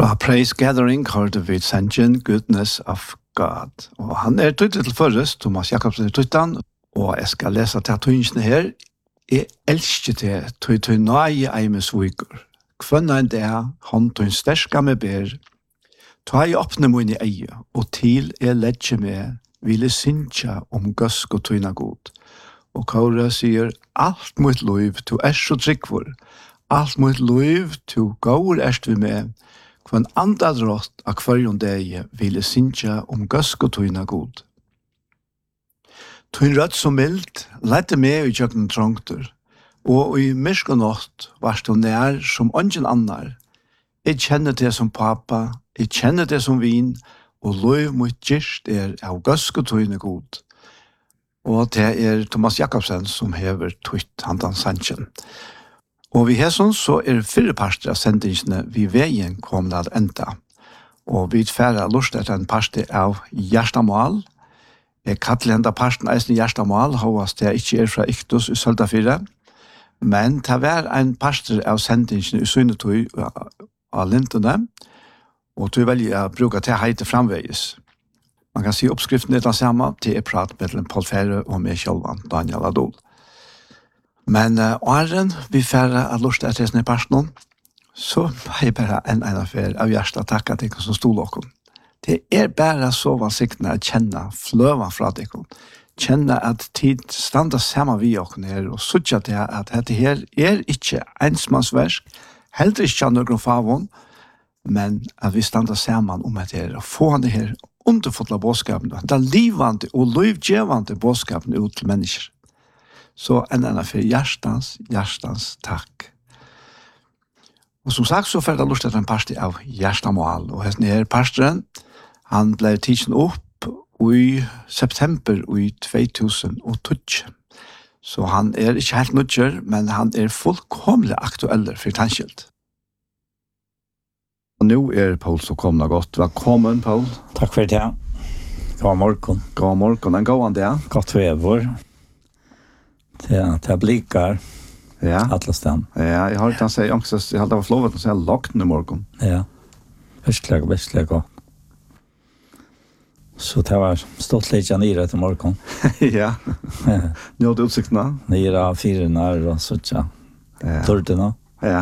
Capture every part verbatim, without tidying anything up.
Fra Praise Gathering hørte vi sangen Goodness of God. Og han er tøytet til først, Thomas Jakobsen er tøytan, og jeg skal lese til tøynsene her. Jeg elsker til tøy tøy nøye eimes viker. Kvanna en det, han tøy sterska med ber, ta i åpne mun i eie, og til jeg ledger med, ville synsja om gøsk og tøyna god. Og Kaura sier, alt mot liv, to er så tryggvor, alt mot liv, to gaur erst vi med, kvann anda drott av kvarjon deg ville synsja om gøsk og tøyna god. Tøyn rødt som mild, lette med i kjøkken trångter, og i myrsk og nått varst du nær som ånden annar. Jeg kjenner det som pappa, jeg kjenner det som vin, og lov mot gyrst er av gøsk og tøyne god. Og det er Thomas Jakobsen som hever tøyt handan sannsjen. Og vi har sånn så er fyrre parster av sendingsene vi veien kom til enda. Og vi tfærer lust etter en parster av hjertemål. Jeg kattler enda parsten eisen hjertemål, hovas det ikke er fra Iktus i Søltafire. Men det var en parster av sendingsene i Søynetøy av Lintene, og du velger å bruke til heite framveis. Man kan si oppskriften er den samme, til jeg prater med Paul Fære og med Kjølvan, Daniel Adol. Men uh, åren vi færre av lust etter sånne parsten, så har jeg bare en ene fer av hjertet takket til som stod dere. Det er bare så vansiktene å kjenne fløven fra dere. Kjenne at tid standa sammen vi dere her, og sørge til at dette her er ikke ensmannsversk, heller ikke av noen favon, men at vi standa sammen om dette her, og få det her underfotla bådskapen, det er livande og livgjevande bådskapen ut til mennesker. Så en annen for hjertens, hjertens takk. Og som sagt så får jeg lyst til en parster av hjertemål, og denne pastoren, han ble tidsen opp i september i to tusen og tolv. Så han er ikke helt nødgjør, men han er fullkomlig aktuell for tannskilt. Og nå er Paul så kommet godt. Velkommen, Paul. Takk for det. God morgen. God morgen. En god an det. Godt vever. Det er blikker. Ja. Alle sted. Ja, jeg har ikke sagt angst. Jeg hadde vært lovet å si lagt i morgen. Ja. Virkelig, virkelig godt. Så det var stått litt nere til morgen. Ja. Nå hadde utsiktene. Nere av fire nær og så tja. Ja. Tordene. Ja.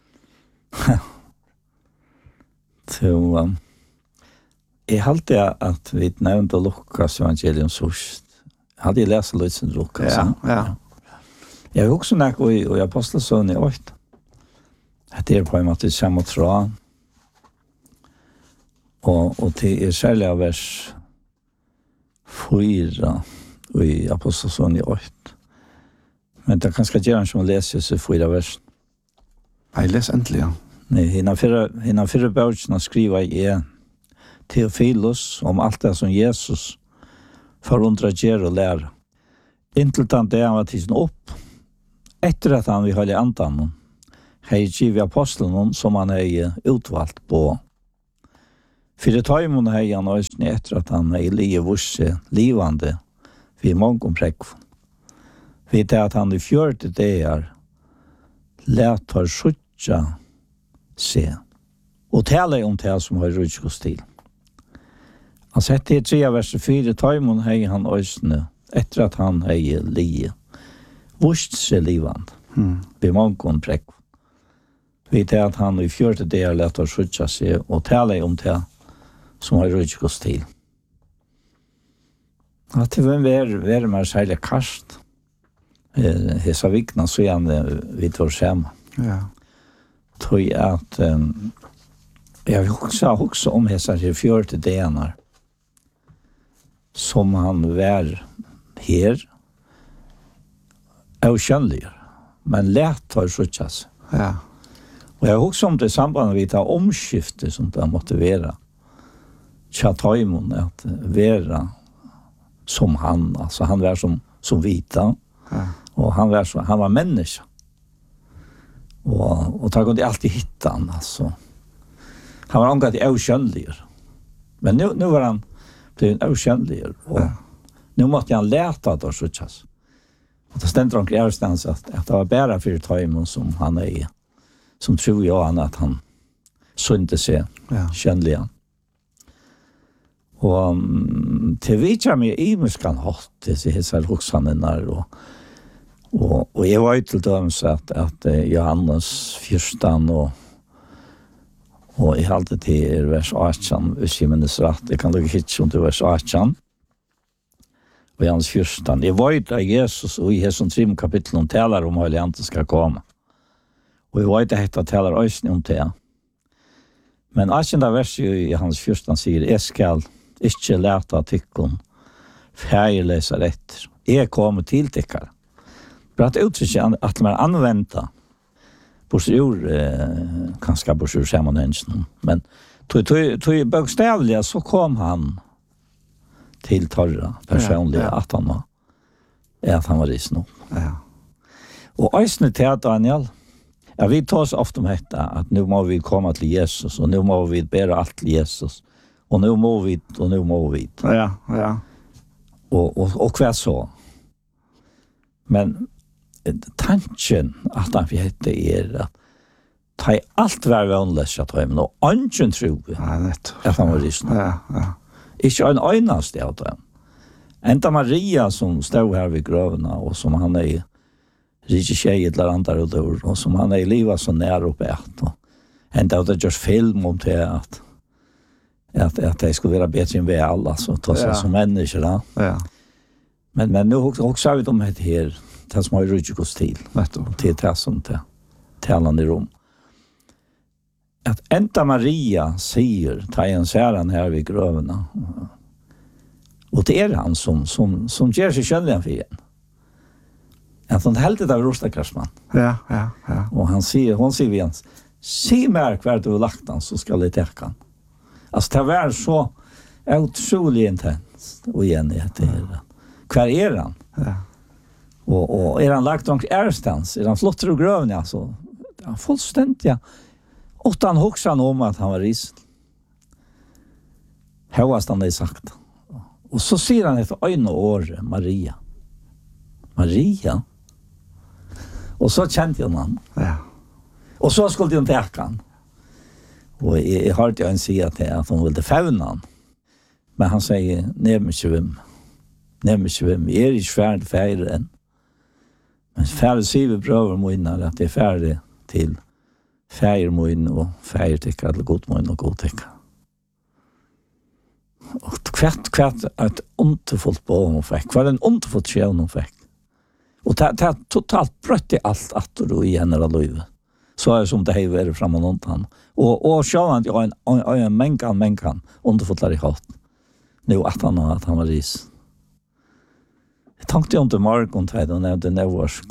Så um, jeg halte at vi nevnte Lukas evangelium sørst. Jeg hadde lest litt som Lukas. Ja, ja. Jeg har også nært i, i Apostelsøn i åt. Det er på en måte samme tråd. Og, og det er særlig av vers fyra i Apostelsøn i åt. Men det kan skal gjøre som å lese seg fyra vers. Jeg leser endelig, ja. Nej, hinna förra hinna förra bautsna skriva i er Theophilus om allt det som Jesus förundra ger och lär. Intill tant det han var tisen upp. Efter att han vi höll antan. Hej giv apostlarna som han är utvalt på. För det tar ju mon hej han ösn efter att han är livvurse livande vi många präck. Vet det att han i fjörde det är lät har skjutja se. Og tala om det som har rutskos til. Han sett i tre vers fire taimon hei han øysene etter at han hei lie. Vurst se livand. Mm. Vi mångon prekk. Vi tar at han i fjørte det er lett å skjutja seg og tala om det som har rutskos til. At det var være mer særlig karst. Hesa vikna så gjerne vi tar skjema. Ja. Tror jag att um, jag också också om hesa här fjörte denar som han var här är skönlig men lätt har skjutsas. Ja. Och jag också om det samband med det omskifte som det måste vara. Chataimon att vara som han, alltså han var som som vita. Ja. Och han var så han var människa. Och och tar kunde alltid hitta han alltså. Han var angått i oskönlig. Men nu nu var han blev oskönlig och ja. Nu måste han lära att skjutsas. Och det ständer omkring ärstans att, att det var bara för Taimon som han är som tror jag att han synte seg, Ja. kjennelig. Og um, til vi kjer meg i muskan hatt, disse hissar hoksanene og Og, og jeg var til dømes at, at uh, Johannes fyrstan og og jeg halte til vers atten, hvis jeg minnes rett, jeg kan lukke hit som til vers atten, og Johannes fyrstan. Jeg var av Jesus, og i hesson trim kapittel om taler om Heilig Ande skal komme. Og jeg var til hette taler øyne om det. Men atten vers i Johannes fyrstan sier, jeg skal ikke lete tykkene, feir leser etter. Jeg kommer til tykkere. For at uttrykker at man anvender borsur, eh, kanskje borsur sammenhengen, men tog, tog, tog bokstavlig så kom han til torra personlig ja, ja. at han var at han var risen opp. Ja. Og øysene til Daniel, ja, vi tar oss ofte om dette, at nå må vi komme til Jesus, og nå må vi bære alt til Jesus, og nå må vi, og nå må vi. Ja, ja. Og, og, og hva så? Men tanken at han vet det er at ta i alt hver vannløs at han og ønsken tro Ja, nett. at han var risen. Ja, ja. Ikke en øyneste av dem. Enda Maria som stod her ved grøvene, og som han er rike tjej eller andre og dår, og som han er i livet så nær oppe et. Enda av det gjørs film om til at at, at de skulle være bedre enn vi alle, så ta seg Ja. som mennesker. Da. Ja. Men, men nu också vi om det här, det som har ryddet oss till, Nettopp. till det som till talande i rom. Att enda Maria säger, ta en säran här vid grövarna. Och det är han som, som, som ger sig själv för igen. Att han helt av rostakrarsman. Ja, ja, ja. Och han säger, hon säger igen, se mer kvar du har lagt han så ska det täcka han. Alltså det var så otroligt intensivt och igen i det här. Kvar är han? Ja. Och, och är han lagt omkring ärstans? Är han flotter och grövn? Alltså, han fullständigt, ja. Och han hoxar om att han var risen. Högast han det sagt. Och så ser han ett ögon och år, Maria. Maria? Och så kände jag han. Ja. Och så skulle hon täcka han. Och jag, jag hörde en säga till att hon ville fävna han. Men han säger, nej men svim. Nej men svim. Jag är inte färdig färdig än. Men färdig säger bröver moinar att det är färdig till färdig moin och färdig tycka eller god moin och god tycka. Och kvart kvart ett underfullt på hon fick. Kvart en underfullt sjön hon fick. Och det det totalt brött i allt att då i henne livet. Så är som det har varit fram och någonting. Och och sjön jag en en, en mänkan mänkan underfullt i halt. Nu att han att han var ris. Jag tänkte om det morgon tid och när det nevårsk.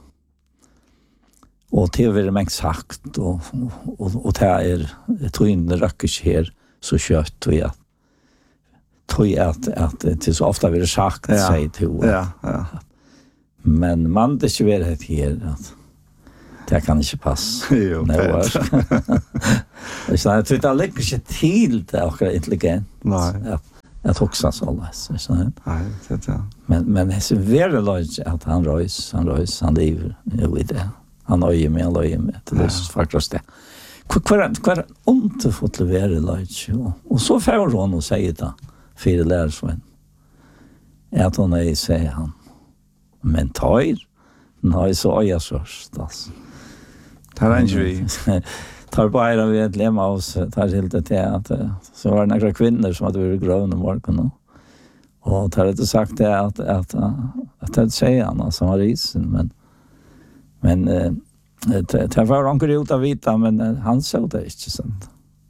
Och det är mängd sagt och och och det är jag tror inte räcker här så kött och jag tror jag att att det är så ofta vi det sagt Ja. säg till. Ja, ja. Men man det är det här att det kan inte passa. Jo, Nevårsk. Jag sa att det lägger sig till det och intelligent. Nej. Ja. Jag också så läs, så här. Nej, det är Men men det är väldigt långt att han röjs, han röjs, han lever ju i det. Han har ju med, han har ju med. Det är faktiskt det. Kvar kvar inte fått levera långt. Och så får hon och säger det för det lär sig. Att hon är säger han. Men tar nej så är jag först alltså. Det är inte vi. Tar bara vi ett lemma oss tar helt det till att så var det några kvinnor som hade varit grövna morgon och tar det sagt det att att att det säger han som var risen men men det det var onkel ut av vita men han såg det inte sant.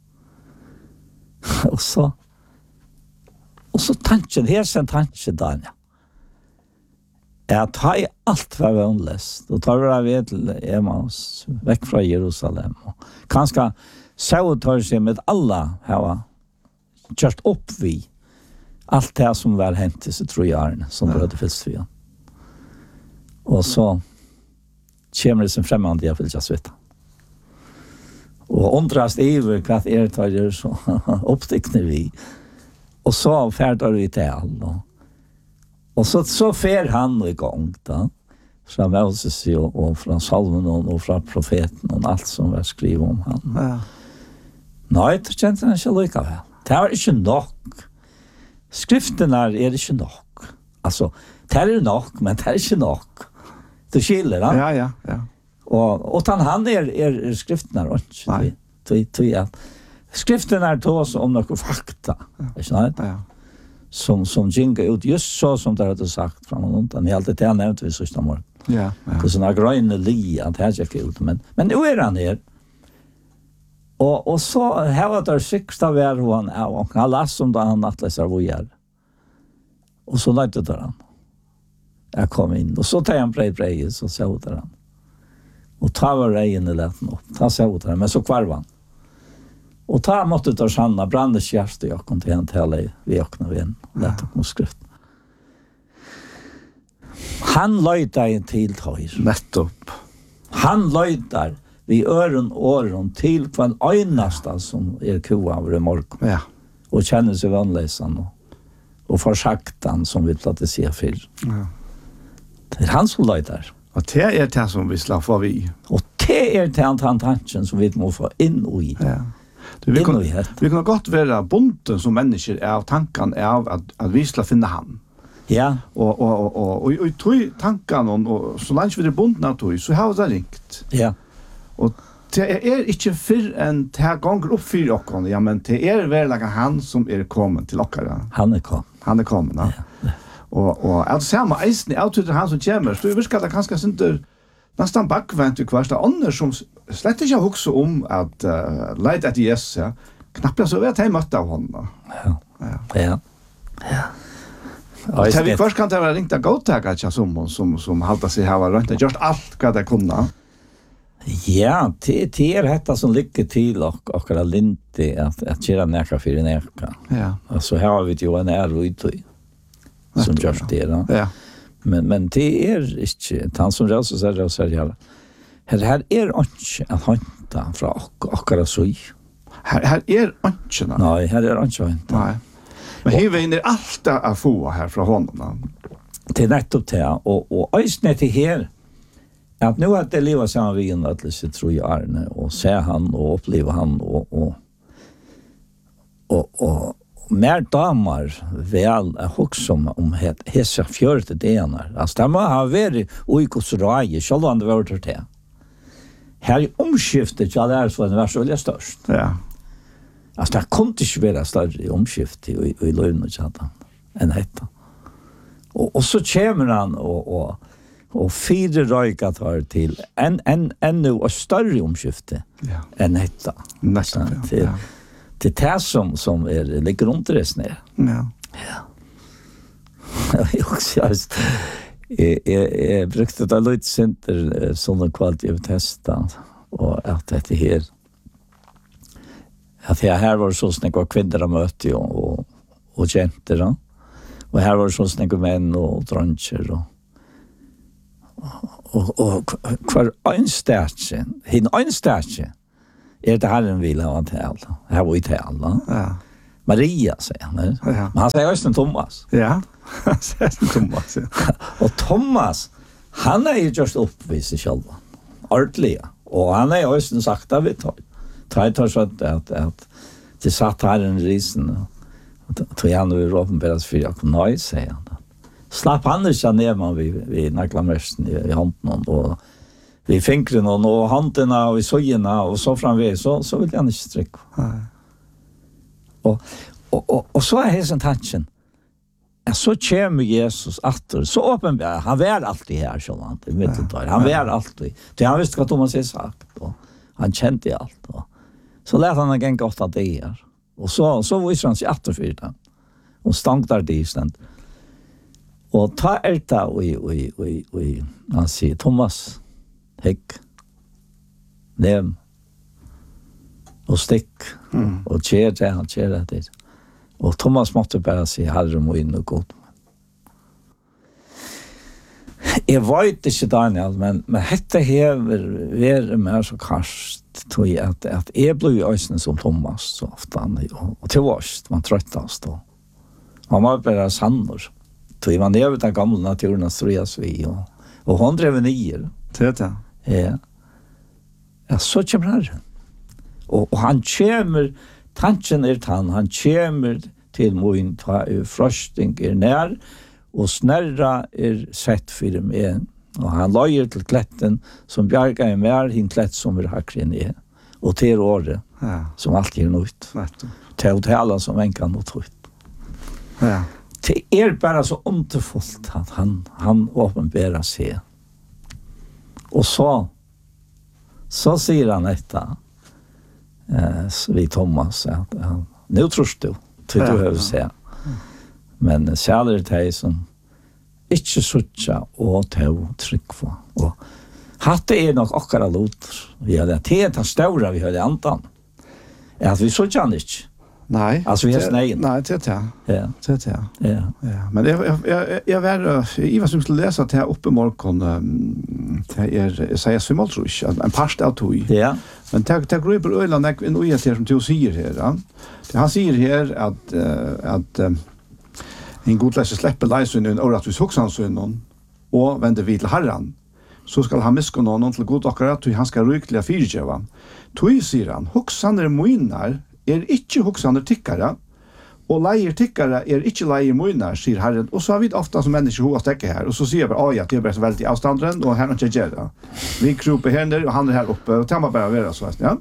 Och så och så tanken här sen tanken där. Jag tar i allt vad vi omläst. Då tar vi till Emmaus, väck från Jerusalem. Kanske så tar sig med alla här. Just upp vi. Allt det som var hänt i sig tror jag som ja. Bröder fylls vi. Och så kommer det som främmande jag vill just veta. Och undrast över vad är tar det så upptäckte vi. Och så färdar vi till all. Och så så fer han igång då. Från Moses och, och från salmen och, och från profeten och allt som var skrivet om han. Ja. Nei, det kjente han ikke likevel. Det var ikke nok. Skriftene er ikke nok. Altså, det er nok, men det er ikke nok. Du skiller, da? Ja, ja, ja. Og, og han er, er, er skriftene er ikke. Nei. Tog, tog, ja. Skriftene er til oss om noen fakta, ja. Ikke sant? Ja. Som, som gynker ut, just så som det hadde sagt fra noen undan. Jeg alltid det jeg nevnte vi sørste morgen. Ja, ja. Det er sånne grønne li, at det er ikke ut. Men, men nå er han her. Og, og så her var det sykste av hver han, og han leste om da han nattleser hvor jeg er. Og så løyte det han. Jeg kom inn, og så tar han brei brei, så ser ut det han. Og ta var reien i leten opp, ta ser ut det han, men så kvarv han. Og ta måtte ta sanna, brandes hjerte, jeg kom til en tale vi åkne ved en, lett opp mot skrift. Han løyta en til tøyr. Nettopp. Han løytar vi øren åren til på en øynasta som er kua over i morgen. Ja. Og kjenner seg vannlesan og, og forsaktan som vi platte se før. Ja. Det er han som løytar. Og det er det som vi slår for vi. Og det er det han tanken som vi må få inn i. Ja. Du, vi, kan, vi kan godt være bunten som mennesker av tanken av at, at vi skal finne han. Ja. Og, og, og, og, og, og tog tanken, og, og så langt vi er bunten av tog, så har det ringt. Ja. Og det er ikke før enn det ganger opp for dere, ja, men det er vel han som er kommet til dere. Han er kommet. Han er kommet, ja. ja. Og, og at samme eisen, jeg tror det han som kommer, så jeg virker det kanskje synder nästan bakvänt i kvarsta annars som slett ikke hukse om at uh, leide etter Jesus, ja. Knapt jeg så vet jeg møtte av honom. Ja. Ja. Ja. Ja. Og til vi først kan det være ringt av godtaket som, som, som halte seg her var rundt. Det gjørst alt hva det kunne. Ja, det, det er dette som ligger til og, akkurat linti at, at kjera neka fyrir neka. Ja. Altså her har vi jo en ære uttøy som gjørst det. Da. Ja. Men men det er ikke han som røser seg og sier her. Her her er ikke at hanta fra ak akkurat så. Her her er ikke. Nei, her er ikke hanta. Nei. Men he vinner alt av få her fra honom. Det er nettopp det, og, og øyne til her, at nå at det livet sammen vi inn at det tror jeg Arne, og se han, og oppleve han, og, og, og, og mer damer vel er også om, om hese fjørte dener. Altså, det må ha vært uikos røye, selv om det var til det. Her i omskiftet, ja, det er så det var så veldig størst. Ja. Altså, det kunne ikke være større i omskiftet i, i løgnet, kjente han, enn dette. Og, og så kommer han og, og, og fire røyka tar til en, en, enda og større omskifte ja. Enn dette. Nesten, ja. Til, ja. Til det som, som er, ligger rundt det ned. Ja. Ja. Jeg også, jeg, jeg, jeg brukte det litt sinter sånne kvalitet testet, og at dette her, at jeg her var så snakk av kvinner og møte og, og, og jenter, da. Og her var det så snakk av menn og dronjer, og og, og hver øynstærke, hin øynstærke, er det Herren vil ha til alle. Her var vi til alle. Ja. Maria, sier han. Ja. Men han sier også Thomas. Ja, han sier Thomas, ja. Og Thomas, han er jo just oppvist i selv. Ordentlig, og han er jo også sagt av vi tar. Tar tar så at, at, at det satt Herren risen, og tog han og råpenberes for jeg kunne nøye, sier han. Slapp han ikke ned med vi, vi naklamersen i, i hånden, og vi finkrer noen, og håndene, og vi søgjene, og så framveg, så, så vil han ikke strikke. Nei. Og, og, og, og så er hessen tanken, ja, så kommer Jesus atter, så åpenbart, han var alltid her, sånn, i middeltøy, han var alltid, til han visste hva Thomas har sagt, og han kjente alt, og så lærte han en godt av det her, og så, så viser han seg atter for det, og stank der det i stedet. Og ta er det, og, og, og, og, han sier, Thomas, hekk, nem, og stikk, mm. og kjer det, han kjer det dit. Og Thomas måtte bare si, Herre må inn og god. Jeg vet ikke, Daniel, men, men dette hever være mer så karst, tror jeg, at, at jeg ble i øsene som Thomas, så ofte, og, og til oss, man trøttast, og man var bare sanner. Så jeg var nede den gamle naturen, strøyes vi, og, og hun drev nier. Det er det. Ja. Ja, så kommer Herren. Og, og han kommer, tanken er han, han kommer til min frosting er nær, og snerra er sett for meg. Og han løyer til kletten som bjarga er mer, hin klett som er hakren er. Og til året, ja. Som alltid er nøyt. Til å tale som en kan nøyt. Ja. Det er bare så underfullt at han, han åpenberer seg. Og så, så sier han etter, eh, vi Thomas, at han, nå tror du, til du har sett. Men særlig det er som ikke suttja og til trykk for. Og hatt det er nok akkurat lot. Vi har det til den større vi har det antan. Er at vi suttja han ikke. Nei. Altså vi har snøyen. Nei, det er det. Ja. Det er det. Ja. Ja. Men jeg, jeg, jeg, jeg var, jeg var som skulle lese til oppe i morgen, det er, jeg sier svimmel, tror jeg, en parst av tog. Ja. Men det er gruper øyland en uget her som du sier her. Ja. Han sier her at, at en god leser slipper leisønnen og at vi hoksansønnen og vender vi til Herren, så skal han miske noen til god akkurat, og han skal rykelig fyrtjøve. Tog sier han, hoksaner møyner er ikke hoksaner tikkere, og leier tikkere er ikke leier møyner, sier Herren. Og så har vi ofte som mennesker hva stekker her, og så sier jeg bare, ja, det er bare så veldig avstanderen, og her er ikke gjøre. Vi kroper her nede, og han er her oppe, og det må bare være så, ja.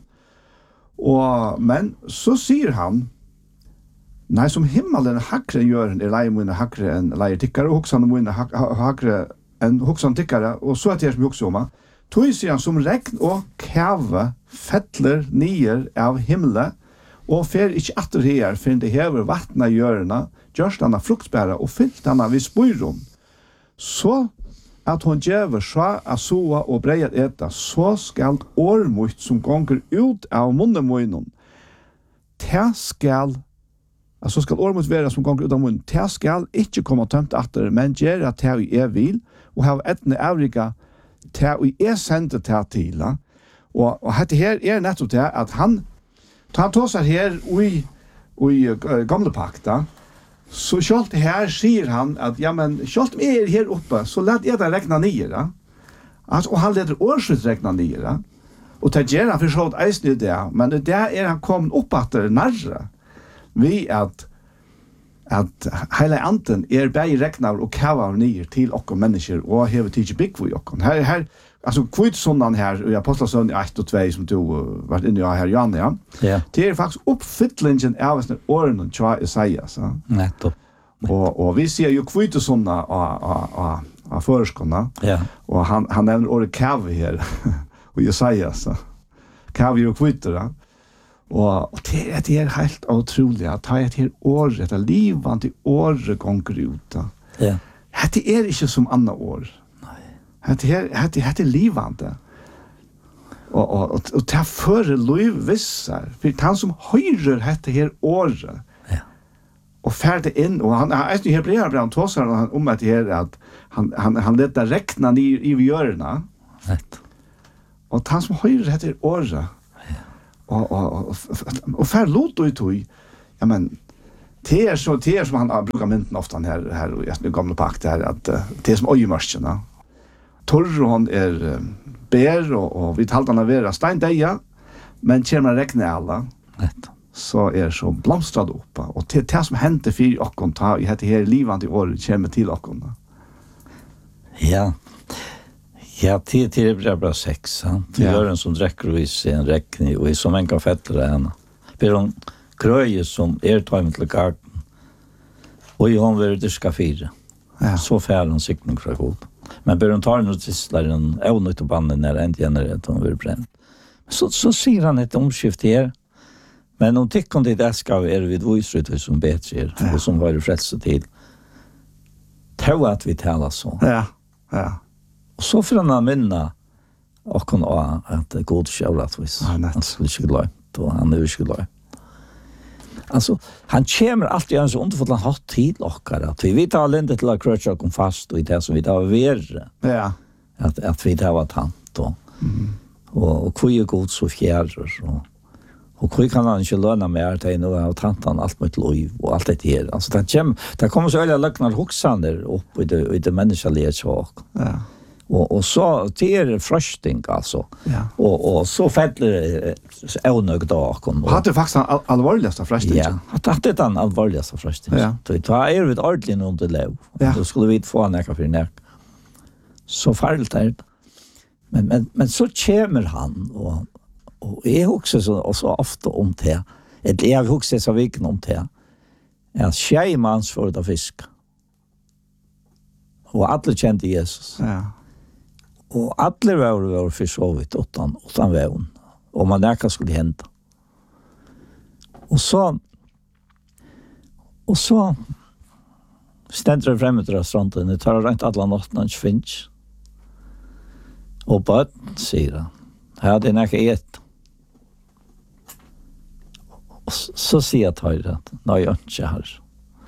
Og, men så sier han, nei, som himmelen hakre gjør er leier møyner hakre enn leier tikkere, og hoksaner møyner hakre enn hoksaner tikkere, og så er det som vi hokser om, tog sier han som regn og kave fettler nier av himmelen, og fer ikke atter her, for det hever vattnet gjørende, gjørst han fruktbæra og fyllt han vid spyrum. Så at hun djever sva av soa og breier eta, så skal årmut som gonger ut av munnemøynen, te skal, altså skal årmut være som gonger ut av munnen, te skal ikke komme tømt atter, men gjøre te vi er vil, og ha etne avrika te vi er sendet te til. Og, og dette her er nettopp det at han han tar seg her i, i uh, gamle pakta, så selv her sier han at, ja, men selv om jeg er her oppe, så leder jeg deg rekna nye, da. Altså, og han leder årslutt rekna nye, da. Og det gjør han for så vidt eisen i det, men det er han kommet opp etter nærre, vi at, at hele anten er bare rekna og kava nye til okker mennesker, og hever tidlig bygg for okker. Her, her, alltså kvitt sånnan här i Apostlasön ett och två som du uh, varit inne i här Jan ja. Ja. Det är faktiskt uppfyllningen av den åren och try Isaiah så. Nettopp. Och och vi ser ju kvitt sånna a a a a förskona. Ja. Och han han nämner ordet kav här och Isaiah så. Kav ju kvitt då. Och och det är det är helt otroligt att ta ett helt år ett livande år gånger ut. Ja. Det är inte som andra år. Det här det här är livande. Och och och, och ta för liv vissar. För han som höjer detta här året. Ja. Och färde in och han är ju hebreerbrevet tosar han om att det är att han han han låter räkna ni i görna. Rätt. Och han som höjer detta här året. Ja. Och och och, och fär lot då i ja men det är så det är som han brukar mynten ofta här här i gamla pakt där att det är som ojmarskarna. Torron er ber og, og vi talte han å være steindeia, men kommer rekne alle, så er så blomstret opp. Og til det som hendte for okken, ta i dette her livende år, kommer til okken. Ja, ja, til til det bra sex, til ja. Gjør en som drekker og viser en rekne, og som en kan fettere henne. For hun krøye som er taget til garden, og i hun vil dyska fire. Ja. Så fær han sikning fra god. Men bør hun tar noe tisler en evnøyt og bannen når en generert hun vil brenne. Så, så sier han et omskift her. Men om tykker det det skal er vi dvøysrøyt som bedre er, ja. Og som var frelse til. Tro at vi taler så. Ja, ja. Og så får han minne og kan ha at god kjøret vis. Ja, nett. Han skulle ikke løyt, og han er ikke løyt. Alltså han kommer alltid en så underfullt han har tid lockar att vi vet alla inte till att kröcha kom fast och i det som vi tar över. Ja. Att att vi tar vad tant och mm. och och kvö god så fjärr så och kvö kan han inte löna mer till nu och tantan allt med lov och allt det här. Alltså det kommer det kommer så alla löknar huxander upp i det i det mänskliga sak. Ja. Och och så det är frusting alltså. Ja. Och och så fäller önög då kom. Och hade faktiskt all, allvarligaste frusting. Ja, att att det är en allvarligaste frusting. Ja. Då tar är det ordentligt under lev. Ja. Då skulle vi få näka för näck. Så farligt är det. Men men men så kommer han och och är också så och så ofta om det. Ett är också så vilken om det. Ja, schejmans för det fisk. Och alla kände Jesus. Ja. Och alla var var försovit utan utan vävn. Och man näka skulle hända. Och så och så ständer det framme till restauranten. Det tar rent alla natten han finns. Och bara säger han. Här det näka ett. Och så säger jag till att nej jag inte har.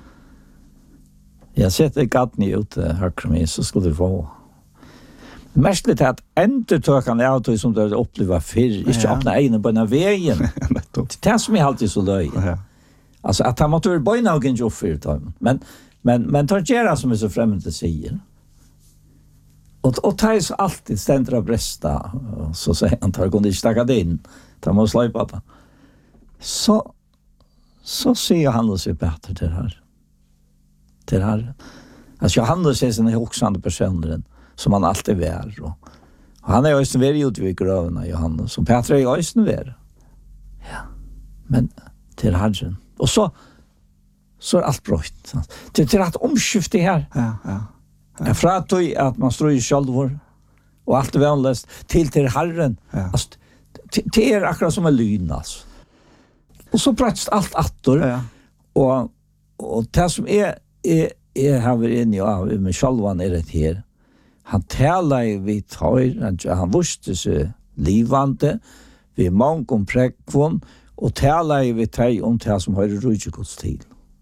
Jag sätter gatten ut högre mig så skulle det vara. Mestligt att ändå tökan är auto som det uppleva för inte öppna egen på den vägen. Det är som är alltid så löj. Alltså att han måste börja någon jobb för det. Men men men tar gera som är så främmande säger. Och och tar så alltid ständra bresta så säger han tar kunde inte stacka in. Tar måste släppa det. Så så ser han och ser bättre det här. Det här. Alltså Johannes är en högsande person som han alltid är och, och han är ju också väldigt utvikad grövna Johannes som Petra är ju också är. Ja. Men till Herren. Och så så är allt brott. Det är till att omskifta här. Ja, ja. Ja. Från att, att man står i självor och allt är vänlöst till till Herren. Ja. Alltså, det är akkurat som en lyn alltså. Och så plötsligt allt attor. Ja. Och och det som är är är har vi in i med självan är det här. Han talar ju vid tar han visste så livande vi många om präkvon och talar ju vid tar om det som har rujt Guds till.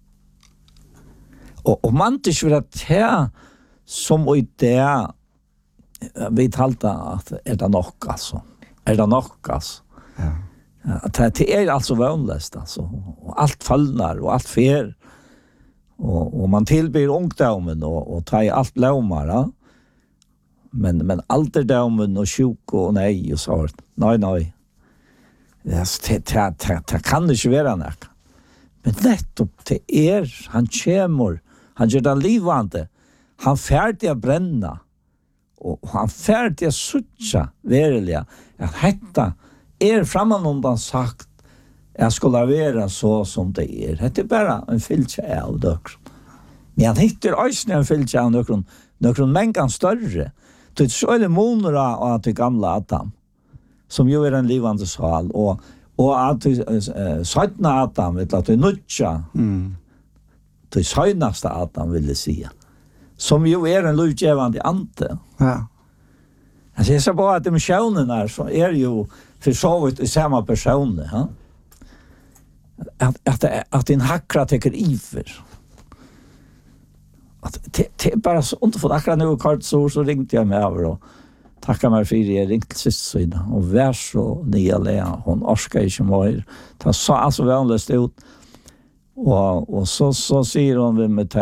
Och och man inte för att här som och det vi talta att är det nog alltså. Är det nog alltså. Ja. Att det är alltså vanligast alltså och allt fallnar och allt fer och och man tillber ungdomen och och tar allt låmar men men alderdomen och sjuk och nej och så nej nej det det det det kan det inte vara näck men nettopp det är han kommer han gör det livande han färdig att bränna och han färdig att sucha verkligen att hetta är framanundan sagt jag skulle vara så som det är. Det är bara en filtja av dök. Men han hittar också en filtja av dök. Dök mängan större. Det är så är monora och att det gamla Adam. Som ju är en livande sal. Och, och att äh, sötna Adam vet att det är nutja. Mm. Det söjnaste Adam vill det säga. Som ju är en lovgivande ante. Ja. Alltså jag ser bara att dimensionen är så är ju för så vitt i samma person. Ja? Att, att, att en hackra tycker iver. Att det, det är bara så inte för akkurat nu kort så, så ringde jag med över och tackar mig för det. Jag ringde till sist och vär så nya lea. Hon orskar inte mer. Det sa alltså vänligast ut. Och, och så, så säger hon med